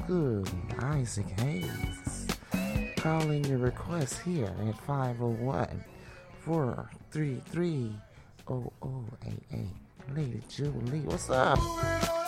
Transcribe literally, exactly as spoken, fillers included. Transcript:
Good, Isaac Hayes. Calling your request here at five oh one, four three three, oh oh eight eight. Lady Julie, what's up?